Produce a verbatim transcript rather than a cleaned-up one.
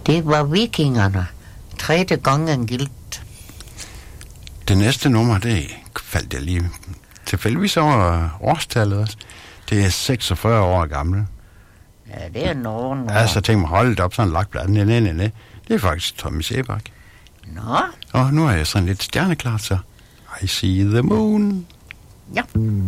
Det var Vikingerne. Tredje gangen gildt. Det næste nummer, det faldt jeg lige tilfældigvis over årstallet også. Det er seksogfyrre år gammel. Ja, det er nogen år. Ja, så tænkte mig, hold det op, sådan lagt blad. Nej, nej, nej. Det er faktisk Tommy Sebak. Nå. Og nu er jeg sådan lidt stjerneklart, så I see the moon. Ja.